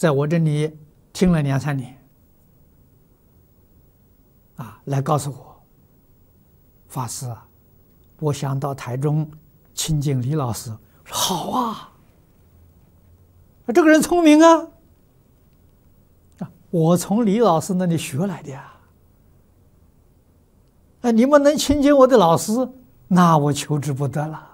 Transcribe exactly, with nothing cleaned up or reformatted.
在我这里听了两三年，啊，来告诉我，法师啊，我想到台中亲近李老师。说好啊，这个人聪明啊，啊，我从李老师那里学来的呀。哎，你们能亲近我的老师，那我求之不得了。